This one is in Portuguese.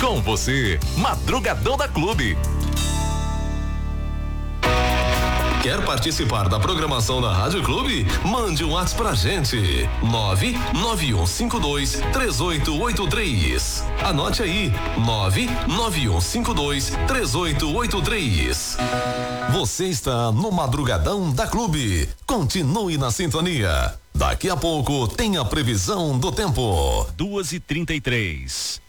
Com você, Madrugadão da Clube. Quer participar da programação da Rádio Clube? Mande um WhatsApp pra gente. 991523883. Anote aí. 991523883. Você está no Madrugadão da Clube. Continue na sintonia. Daqui a pouco tem a previsão do tempo. 2h33.